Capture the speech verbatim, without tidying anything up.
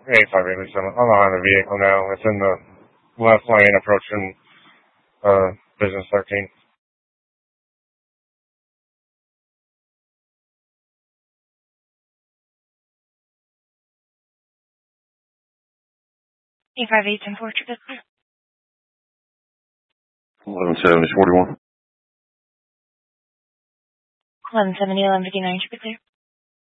eight five eight seven. I'm behind the vehicle now. It's in the left lane approaching uh, Business thirteen. eight five eight ten four, traffic clear. eleven seventy forty-one. eleven seventy, eleven fifty-nine, traffic clear.